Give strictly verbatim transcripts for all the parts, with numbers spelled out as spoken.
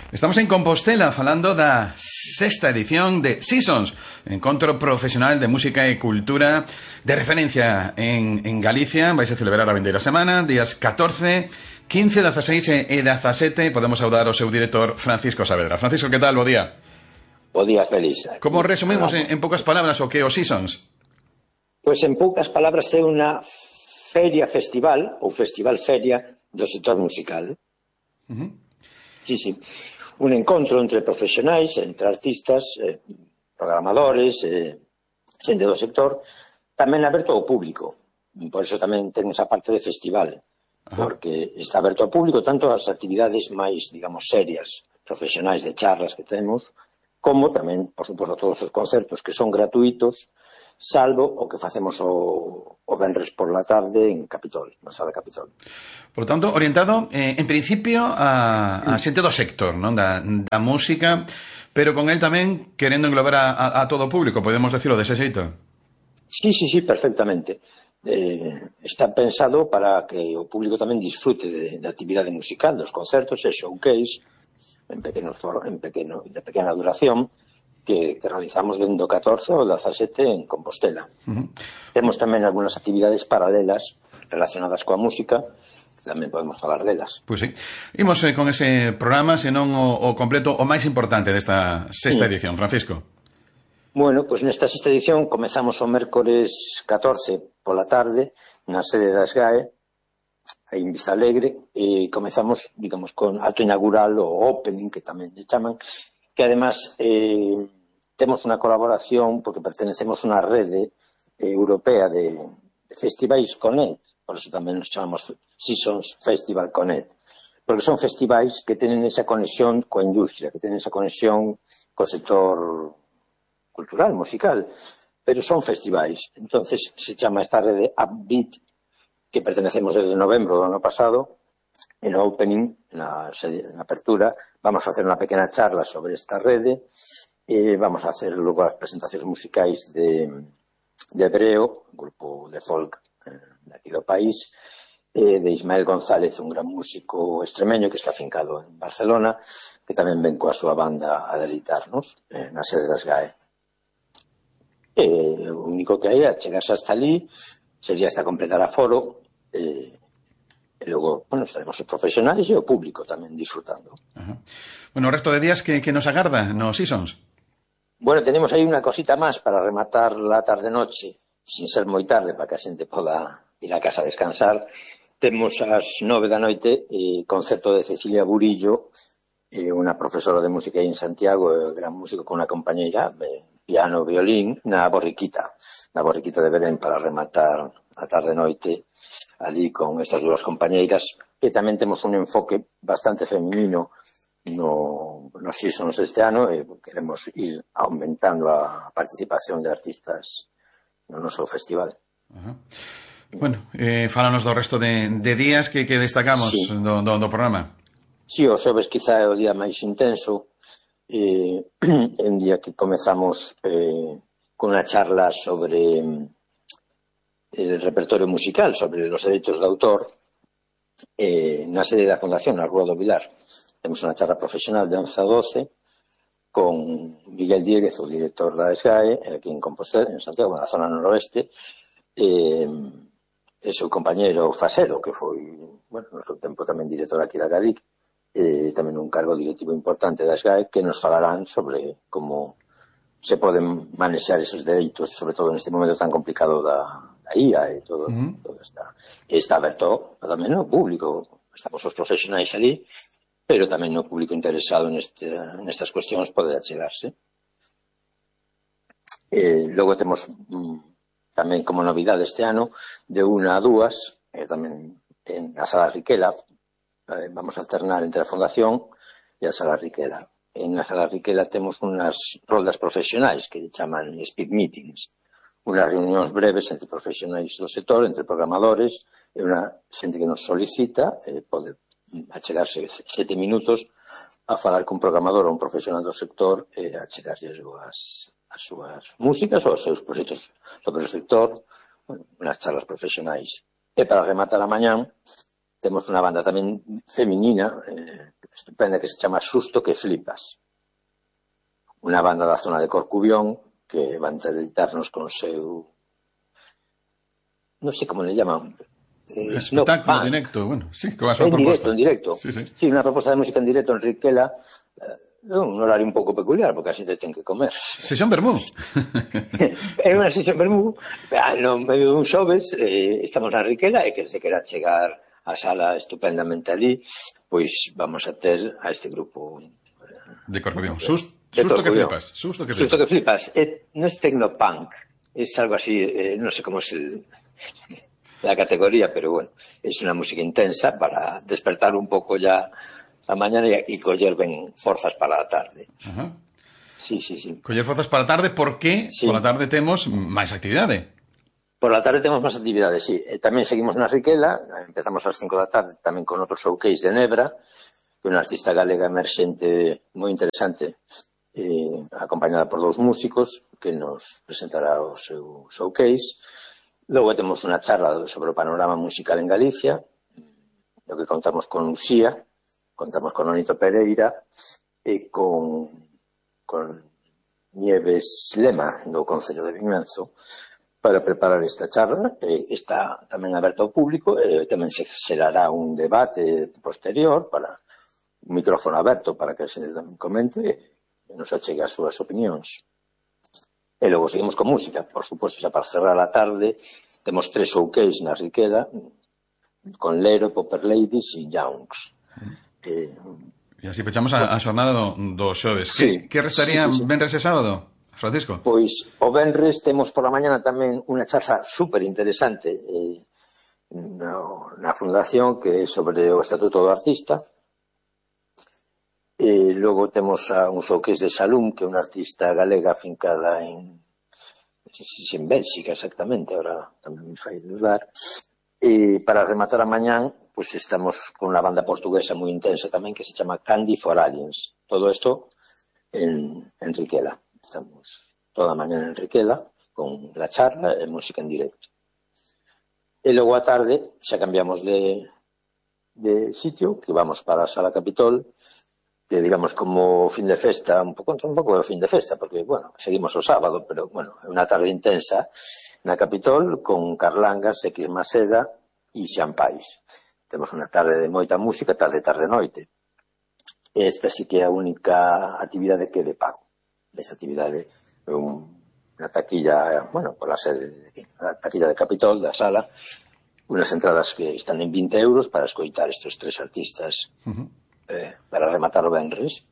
Estamos en Compostela falando da sexta edición de Seasons, encontro profesional de música e cultura de referencia en, en Galicia. Vais a celebrar a vindeira semana, días catorce, quince, dezaseis e dezasete. Podemos saudar ao seu director Francisco Saavedra. Francisco, que tal? Bo día. Bo día, Félix. Como resumimos en, en poucas palabras o que é o Seasons? Pois en poucas palabras é unha feria festival ou festival feria do sector musical. Uh-huh. Sí, sí. Un encontro entre profesionais, entre artistas, eh, programadores, eh, xente do sector, tamén aberto ao público. Por iso tamén ten esa parte de festival, uh-huh. porque está aberto ao público tanto as actividades máis, digamos, serias, profesionais de charlas que temos, como tamén, por suposto, todos os concertos que son gratuitos, salvo o que facemos o, o venres por la tarde en Capitol, na sala Capitol. Por lo tanto, orientado, eh, en principio, a, a xente do sector, non? Da, da música, pero con él tamén querendo englobar a, a, a todo o público, podemos decirlo dese xeito? Sí, sí, sí, perfectamente. Eh, está pensado para que o público tamén disfrute de, de actividade musical, dos concertos e showcase, en, pequeno, en pequeno, de pequena duración, que, que realizamos dende o catorce ao dezasete en Compostela. Uh-huh. Temos tamén algunhas actividades paralelas relacionadas coa música, que tamén podemos falar delas. Pois pues sí. Imos eh, con ese programa, senón o, o completo, o máis importante desta sexta sí. edición, Francisco. Bueno, pois pues nesta sexta edición comezamos o mércores catorce pola tarde na sede da S G A E, aí en Visalegre, e comezamos, digamos, con acto inaugural o opening, que tamén lle chaman, que además eh, temos unha colaboración porque pertenecemos a unha rede eh, europea de, de festivais Connect, por eso tamén nos chamamos Seasons Festival Connect, porque son festivais que tenen esa conexión coa industria, que tenen esa conexión co sector cultural, musical, pero son festivais. Entonces se chama esta rede Upbeat, que pertenecemos desde novembro do ano pasado. En o opening, na, na apertura, vamos a facer unha pequena charla sobre esta rede e vamos a hacer logo as presentacións musicais de, de Hebreo, un grupo de folk eh, de aquí do país, eh, de Ismael González, un gran músico extremeño que está fincado en Barcelona, que tamén ven coa súa banda a deleitarnos eh, na sede das G A E. E o único que hai é chegarse hasta ali, sería hasta completar a foro, e eh, E logo, bueno, estaremos os profesionais e o público tamén disfrutando. Ajá. Bueno, o resto de días que, que nos agarda no Seasons? Bueno, tenemos aí unha cosita máis para rematar la tarde-noche, sin ser moi tarde, para que a xente poda ir a casa a descansar. Temos ás nove da noite eh, concerto de Cecilia Burillo, eh, unha profesora de música aí en Santiago, eh, gran músico con unha compañeira, eh, piano, violín, na Borriquita, na Borriquita de Belén, para rematar a tarde-noite ali con estas dúas compañeiras, que tamén temos un enfoque bastante feminino no, no Seasons este ano, e queremos ir aumentando a participación de artistas no noso festival. Ajá. Bueno, eh, fálanos do resto de, de días que, que destacamos sí. do, do, do programa. Si, sí, o xoves quizá é o día máis intenso, eh, en día que comezamos eh, con unha charla sobre el repertorio musical, sobre los derechos de autor, eh, na sede da Fundación, na Rúa do Vilar. Temos unha charla profesional de once a doce con Miguel Dieguez, o director da S G A E, aquí en Compostela, en Santiago, na zona noroeste, eh, e seu compañeiro Fasero, que foi, bueno, no seu tempo tamén director aquí da Gadic, eh, tamén un cargo directivo importante da S G A E, que nos falarán sobre como se poden manexar esos dereitos, sobre todo neste momento tan complicado da a I A e todo, uh-huh. todo está, está aberto tamén no público. Estamos os profesionais ali, pero tamén no público interesado neste, nestas cuestións pode achegarse. Eh, logo temos mm, tamén como novidade este ano de unha a dúas, eh, tamén en a Sala Riquela, eh, vamos a alternar entre a Fundación e a Sala Riquela. En a Sala Riquela temos unhas roldas profesionais que chaman speed meetings, unhas reunións breves entre profesionais do sector, entre programadores, e unha xente que nos solicita, eh, pode achegarse sete minutos a falar cun programador ou un profesional do sector e a achegarlle as súas, as súas músicas ou os seus proxectos sobre o sector, bueno, unhas charlas profesionais. E para rematar a mañán, temos unha banda tamén feminina, eh, estupenda que se chama Susto que flipas. Unha banda da zona de Corcubión que van a deleitarnos con o seu... non sei como le llaman... Eh, espectáculo, no, directo, bueno, sí, que va a ser en proposta. directo, en directo. Sí, sí. Sí, unha proposta de música en directo en Riquela, eh, un horario un pouco peculiar, porque así te ten que comer. Sesión vermú. É unha sesión vermú, no medio dun xoves, eh, estamos na Riquela, e que se quera chegar a sala estupendamente ali, pois vamos a ter a este grupo... De Corcubión. Sus, de susto que flipas. Susto que flipas. Susto que flipas. Eh, no es tecnopunk, es algo así, eh, no sé cómo es el... la categoría, pero bueno, es una música intensa para despertar un poco ya a mañana y, y coller ben forzas para la tarde. Ajá. Sí, sí, sí. Coller forzas para a tarde porque sí. Por la tarde temos máis actividade. Por la tarde temos máis actividades, sí. E tamén seguimos na Riquela, empezamos ás cinco da tarde tamén con outro showcase de Nebra, que é unha artista galega emerxente moi interesante, eh, acompañada por dous músicos que nos presentará o seu showcase. Logo temos unha charla sobre o panorama musical en Galicia, no que contamos con Uxía, contamos con Onito Pereira e con, con Nieves Lema do Concello de Vimianzo para preparar esta charla. E está tamén aberta ao público e tamén se xerará un debate posterior para un micrófono aberto para que a xente tamén comente e nos achegue as súas opinións. E logo seguimos con música, por suposto, xa para cerrar a tarde, temos tres showcase na Riquela, con Lero, Popper Ladies e Youngs. Mm. Eh, e así pechamos a, a xornada do, do xoves. Sí, que, que restaría sí, sí, sí. Venres e sábado, Francisco? Pois o Venres temos por la mañana tamén unha charla super interesante eh, no, na fundación que é sobre o Estatuto do Artista. E logo temos a un showcase de Salum, que é unha artista galega afincada en, non sei se en Bélxica exactamente, ahora tamén me fai dudar. E para rematar a mañán, pois estamos con unha banda portuguesa moi intensa tamén que se chama Candy for Aliens. Todo isto en, en Riquela. Estamos toda a mañán en Riquela con la charla e música en directo. E logo a tarde xa cambiamos de, de sitio, que vamos para a Sala Capitol, que digamos como fin de festa, un pouco, un pouco de fin de festa, porque, bueno, seguimos o sábado, pero, bueno, é unha tarde intensa na Capitol con Carlangas, X Maseda e Xampais. Temos unha tarde de moita música, tarde, tarde, noite. Esta sí que é a única actividade que é de pago. Esta actividade é un, unha taquilla, bueno, por la sede, a taquilla de Capitol, da sala, unas entradas que están en vinte euros para escoitar estes tres artistas. Uh-huh. Eh, para rematar o Venres.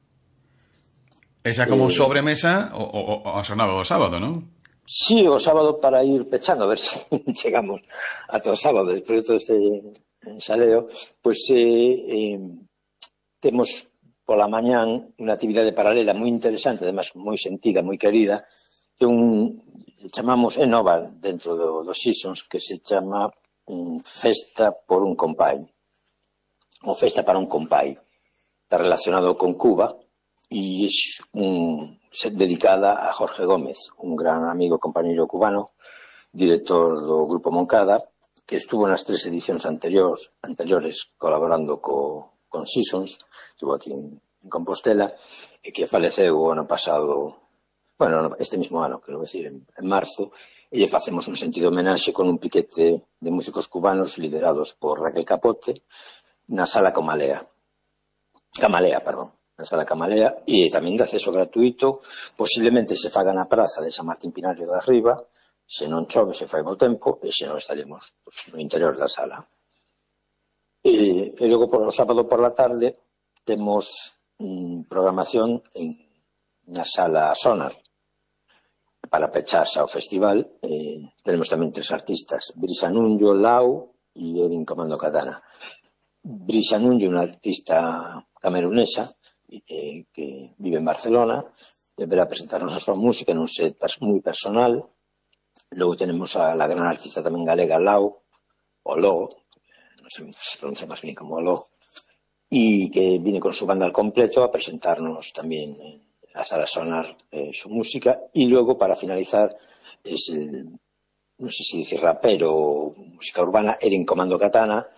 Esa como eh, sobremesa o, o, o a xornada do sábado, non? Sí, o sábado para ir pechando, a ver se chegamos ata o sábado, despois de todo este ensaleo, pois pues, eh, eh, temos pola mañán unha actividade paralela moi interesante, además moi sentida, moi querida, que un, chamamos, é nova dentro do, dos Seasons, que se chama um, Festa por un Compay. O Festa para un Compay. Está relacionado con Cuba e é un set dedicada a Jorge Gómez, un gran amigo compañeiro cubano, director do Grupo Moncada, que estuvo nas tres edicións anteriores, anteriores colaborando co, con Seasons, estuvo aquí en, en Compostela, e que faleceu o ano pasado, bueno, este mismo ano, quero decir, en, en marzo, e lle facemos un sentido homenaxe con un piquete de músicos cubanos liderados por Raquel Capote, na Sala Camalea, Camalea, perdón, na Sala Camalea, e tamén de acceso gratuito, posiblemente se faga na praza de San Martín Pinario de Arriba, se non chove, se fai bo tempo, e se non estaremos pues, no interior da sala. E, e logo, por o sábado por la tarde, temos mm, programación en, na Sala Sonar, para pecharse ao festival. Eh, tenemos tamén tres artistas, Brisa Nunjo, Lau e Erin Comando Katana. Brisa Nunjo, unha artista camerunesa eh, que vive en Barcelona, deberá presentarnos a súa música nun set moi personal. Logo tenemos a la gran artista tamén galega Lau, o Lo, non sei se pronuncia máis bien como Lo, e que viene con su banda al completo a presentarnos tamén en la Sala Sonar eh, su música. Y luego, para finalizar, es el, no sé si dice rapero o música urbana, Erin Comando Katana,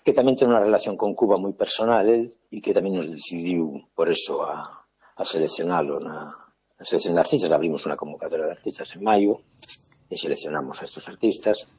que tamén ten unha relación con Cuba moi personal, el, e que tamén nos decidiu, por eso, a, a seleccionalo na, na selección de artistas. Abrimos unha convocatoria de artistas en maio, e seleccionamos a estes artistas,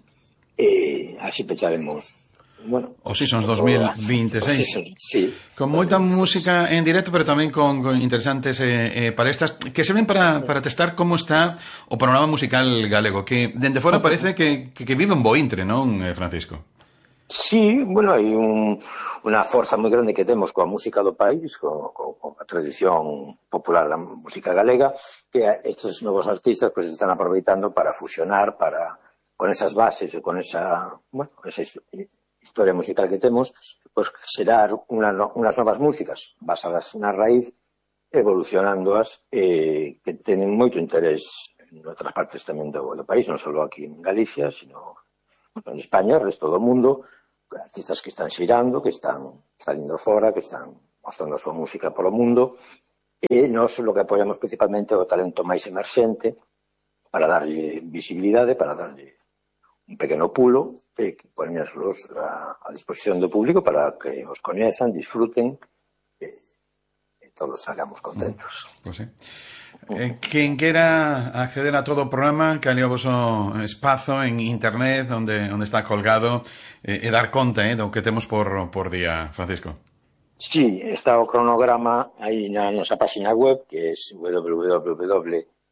e así pecharemos, bueno, o Seasons dos mil veintiséis, sí, con moita música en directo, pero tamén con, con interesantes eh, eh, palestras que serven para, para testar como está o panorama musical galego, que dende fora parece que, que, que vive un bo intre, non, eh, Francisco? Sí, bueno, hai un, unha forza moi grande que temos coa música do país, co, co, co a tradición popular da música galega, que estes novos artistas pues están aproveitando para fusionar, para con esas bases e con esa, bueno, esa historia musical que temos, pues xerar una, unas novas músicas basadas na raíz, evolucionándoas, eh, que tenen moito interés en outras partes tamén do, do país, non só aquí en Galicia, sino en España, el resto do mundo, artistas que están xirando, que están salindo fora, que están mostrando a súa música polo mundo, e nós o que apoiamos principalmente é o talento máis emerxente para darlle visibilidade, para darlle un pequeno pulo e ponerlos a, a disposición do público para que os coñezan, disfruten e, e todos salgamos contentos. Mm, pues sí. Eh, quen quera acceder a todo o programa, que ali o voso espazo en internet onde, onde está colgado, eh, e dar conta eh, do que temos por, por día, Francisco. Sí, está o cronograma aí na nosa página web, que é w w w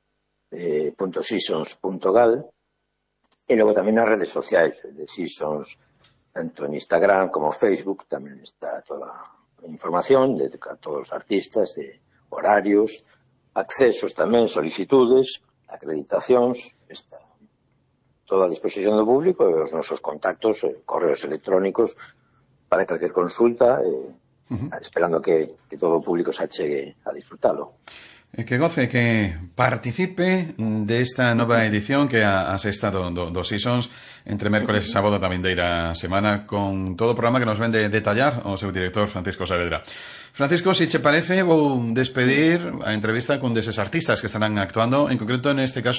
punto seasons punto gal, e logo tamén nas redes sociais de Seasons, tanto en Instagram como Facebook, tamén está toda a información de todos os artistas, de horarios, accesos tamén, solicitudes, acreditacións, está toda a disposición do público e os nosos contactos, correos electrónicos para calquer consulta, eh, uh-huh. esperando que, que todo o público se achegue a disfrutalo. Que goce, que participe desta nova edición que é a, a sexta do, do, do Seasons entre mércoles e sábado da vindeira semana, con todo o programa que nos ven de detallar o seu director Francisco Saavedra. Francisco, si che parece, vou despedir a entrevista con deses artistas que estarán actuando, en concreto neste caso